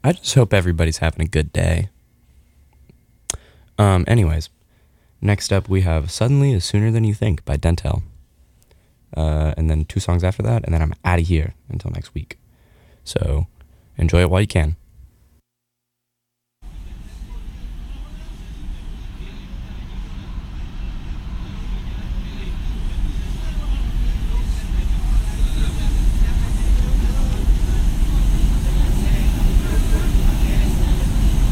I just hope everybody's having a good day. Anyways, next up we have Suddenly is Sooner Than You Think by Dentel. And then 2 songs after that, and then I'm out of here until next week. So enjoy it while you can.